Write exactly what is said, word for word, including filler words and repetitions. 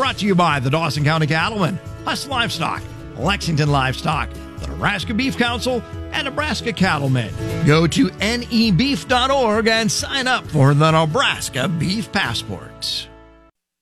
Brought to you by the Dawson County Cattlemen, Huss Livestock, Lexington Livestock, the Nebraska Beef Council, and Nebraska Cattlemen. Go to N E beef dot org and sign up for the Nebraska Beef Passport.